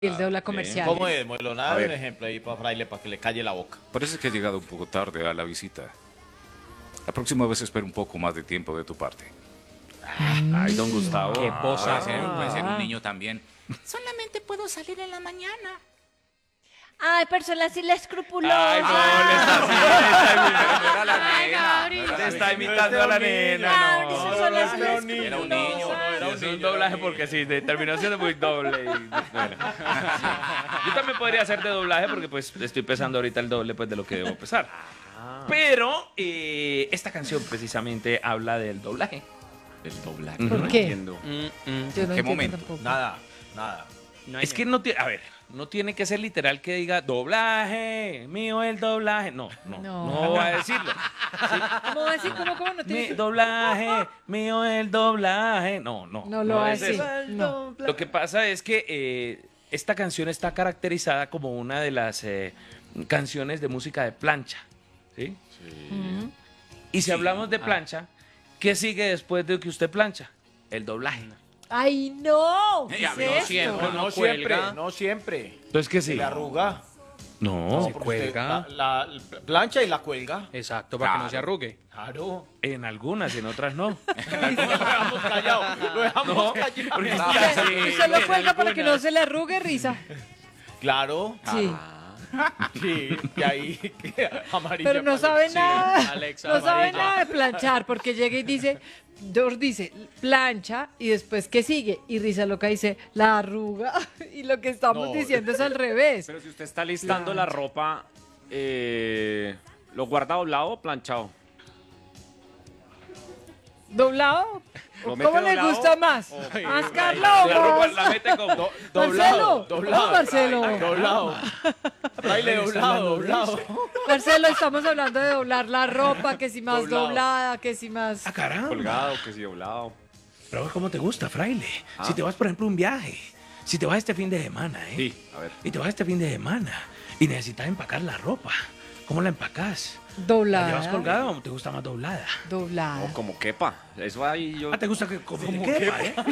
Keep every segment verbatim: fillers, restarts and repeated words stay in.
el de la comercial. ¿Cómo es, Moelo? Nada A de un ver. ejemplo ahí para Fraile, para que le calle la boca. Parece que he llegado un poco tarde a la visita. La próxima vez espero un poco más de tiempo de tu parte. Ay, don Gustavo. Qué posa. Puede ser, puede ser un Ah. niño también. Solamente puedo salir en la mañana. Ay, persona así la escrupulosa. Ay, no, le está así, le está imitando. No era la Ay, nena. Gabriel. no era Te la está nena. imitando a la nena, Gabriel, no. eso son las era un niño. Era un niño. Era un Es niño, un doblaje era un porque niño. sí, de terminó siendo muy doble. y- bueno. Yo también podría hacer de doblaje porque pues estoy pesando ahorita el doble pues de lo que debo pesar. Pero eh, esta canción precisamente habla del doblaje. El doblaje. ¿Por no qué? entiendo. Mm, mm. Yo no ¿Qué entiendo momento? tampoco. Nada, nada. Es que no tiene, a ver, no tiene que ser literal que diga doblaje, mío el doblaje. No, no, No. no, va a decirlo. ¿Cómo así? ¿Cómo, cómo? No Mi tiene... doblaje, mío el doblaje. No, no. No lo va a es decir. eso. No. Lo que pasa es que eh, esta canción está caracterizada como una de las eh, canciones de música de plancha. ¿Sí? Ujú. Y si hablamos de plancha, ¿qué sigue después de que usted plancha? El doblaje. Ay, no. ¿Qué Ya, es no esto? siempre, No, no siempre, cuelga. no siempre. Entonces, ¿qué Se sigue? le arruga. No, Porque usted La, la- la plancha y la cuelga. Exacto, para que no Claro. se arrugue. Claro. en algunas, en otras no. Lo dejamos callado. Lo dejamos callado. Y se lo cuelga para que no se le arrugue, risa. Claro. Sí. Sí. Y ahí. Amarillo. Pero no sabe nada. Alexa No sabe amarilla. nada de planchar, porque llega y dice, George dice, plancha, y después, ¿qué sigue? Y Risa Loca dice, la arruga. Y lo que estamos No. diciendo es al revés. Pero si usted está listando la ropa, eh, ¿lo guarda doblado o planchado? ¿Doblado? ¿Lo mete ¿Cómo le doblado? gusta más? Ay, ¿Más La Carlos? ropa la mete como... Marcelo, doblado. no, Marcelo. Doblado. Fraile, doblado, doblado. Marcelo, estamos hablando de doblar la ropa, que si más Doblado. doblada, que si más... Ah, caramba. Colgado, que sí, doblado. Pero ¿cómo te gusta, fraile? Si te vas, por ejemplo, a un viaje, si te vas este fin de semana, ¿eh? Sí, a ver. Y te vas este fin de semana y necesitas empacar la ropa, ¿cómo la empacas? ¿La Doblada. llevas colgada o te gusta más doblada? Doblada. O como quepa. Eso ahí yo... Ah, ¿te gusta que como te quepa, eh?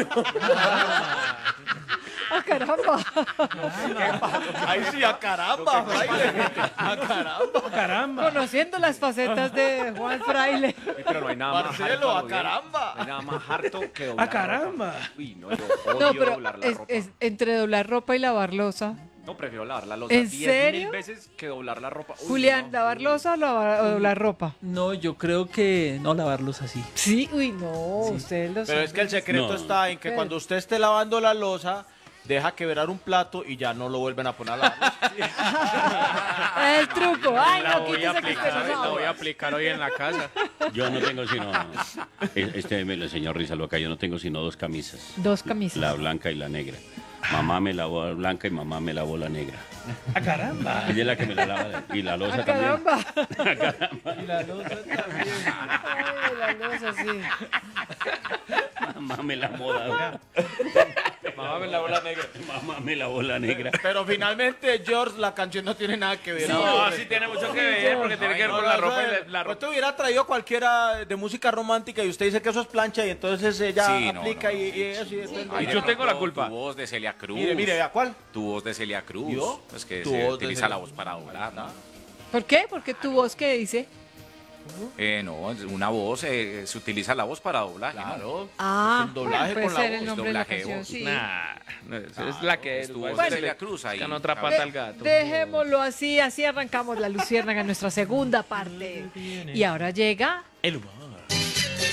¡Ah, caramba! Ahí sí, a caramba, Fraile. A caramba. Caramba. Conociendo las facetas de Juan Fraile. Sí, pero no hay nada más Marcelo, harto, a ¿eh? caramba. No hay nada más harto que doblar ¡Ah, caramba! la ropa. Uy, no, yo odio No, pero doblar la es, ropa. es entre doblar ropa y lavar losa. No, prefiero lavar la losa ¿En diez serio? mil veces que doblar la ropa. Uy, Julián, no. ¿lavar losa o, lavar- o doblar ropa? No, yo creo que no lavarlos así. Sí, uy, no, ustedes lo Pero es que el secreto No. está en que cuando usted esté lavando la losa, deja quebrar un plato y ya no lo vuelven a poner a lavar. El truco. Ay, La no, voy a quítese que usted aplicar, no la sabe. voy a aplicar hoy en la casa. Yo no tengo sino. Este me lo enseñó Risa Loca. Yo no tengo sino dos camisas: Dos camisas. la blanca y la negra. Mamá me lavó la blanca y mamá me lavó la negra. ¡Ah, caramba! Ella es la que me la lava. Y la losa ¡Ah, también. caramba! Y la losa también. Ay, la losa, sí. Mamá me lavó la Mamá me lavó la negra. Mamá me lavó la negra. Pero finalmente, George, la canción no tiene nada que ver. No, sí tiene mucho que ver porque tiene que ver con la ropa y la, la Pues ropa. te hubiera traído cualquiera de música romántica y usted dice que eso es plancha y entonces ella Sí, no, aplica no, y, y eso. y eso- Ay, Y de yo tengo pronto la culpa. Tu voz de Celia Cruz. Mire, mire, ¿a cuál? Tu voz de Celia Cruz. ¿Yo? Pues que Tu se voz de utiliza Celia- la voz para doblar, ¿no? ¿Por qué? Porque tu voz, ¿qué dice? Eh, no, es una voz, eh, se utiliza la voz para doblar. ¿no? Claro. Ah, Es un doblaje puede con la ser voz, el nombre de la doblaje de canción, voz. sí. Nah, no, es, es la que es tu es. voz de Celia Cruz ahí. Buscan otra cabrón. pata al gato. Dejémoslo así, así arrancamos la luciérnaga en nuestra segunda parte. Y ahora llega El humor.